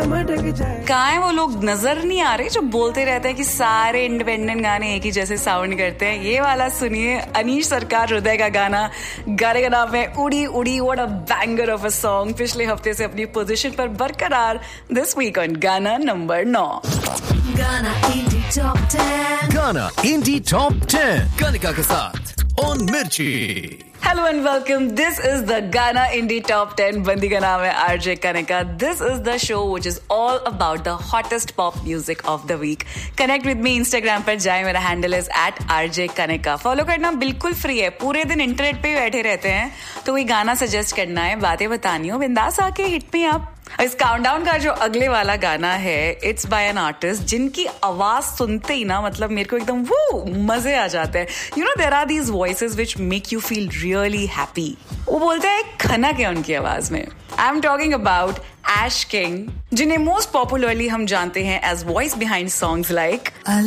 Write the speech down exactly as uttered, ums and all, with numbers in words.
कहाँ है वो लोग, नजर नहीं आ रहे जो बोलते रहते हैं कि सारे इंडिपेंडेंट गाने एक ही जैसे साउंड करते हैं। ये वाला सुनिए, अनीश सरकार हृदय का गाना। गाने का नाम है उड़ी उड़ी। What a banger of a song. पिछले हफ्ते से अपनी पोजीशन पर बरकरार। दिस वीक ऑन गाना नंबर नौ। गाना इंडी टॉप टेन। गाना इंडी टॉप टेन कनिका के साथ ऑन मिर्ची। Hello and welcome. This is the Ghana Indie Top ten. बंदी का नाम है RJ Kanika. This is the show which is all about the hottest pop music of the week. Connect with me Instagram पर जाए. मेरा handle is at RJ Kanika. Follow करना बिल्कुल free है. पूरे दिन इंटरनेट पे ही बैठे रहते हैं तो कोई गाना सजेस्ट करना है, बातें बतानी हो, बिंदास आके हिट मी अप. इस काउंटडाउन का जो अगले वाला गाना है, इट्स बाय एन आर्टिस्ट जिनकी आवाज सुनते ही ना मतलब मेरे को एकदम वो मजे आ जाते हैं. You know there are these voices which make you feel really happy. वो बोलते हैं खनक है उनकी आवाज में. I am talking about ash king, जिन्हें मोस्ट पॉपुलरली हम जानते हैं as voice behind songs like